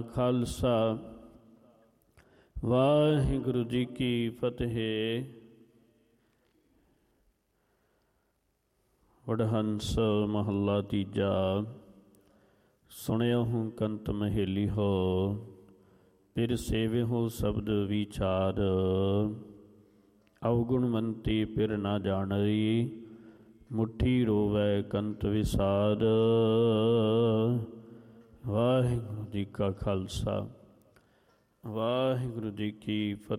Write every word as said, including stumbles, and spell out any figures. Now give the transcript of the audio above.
ਖਾਲਸਾ ਵਾਹਿਗੁਰੂ ਜੀ ਕੀ ਫਤਿਹ। ਵਡਹੰਸ ਮਹੱਲਾ ਤੀਜਾ। ਸੁਣਿਓ ਹੂੰ ਕੰਤ ਮਹੇਲੀ ਹੋ, ਫਿਰ ਸੇਵੇ ਹੋ ਸ਼ਬਦ ਵਿਚਾਰ। ਅਵਗੁਣਵੰਤੀ ਫਿਰ ਨਾ ਜਾਣਈ, ਮੁੱਠੀ ਰੋਵੈ ਕੰਤ ਵਿਸਾਰ। ਵਾਹਿਗੁਰੂ ਜੀ ਕਾ ਖਾਲਸਾ ਵਾਹਿਗੁਰੂ ਜੀ ਕੀ ਫਤਿਹ।